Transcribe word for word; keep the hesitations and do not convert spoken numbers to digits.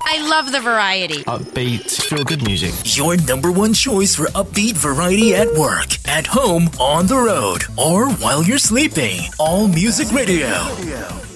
I love the variety. Upbeat, feel-good music. Your number one choice for upbeat variety at work, at home, on the road, or while you're sleeping. All Music Radio.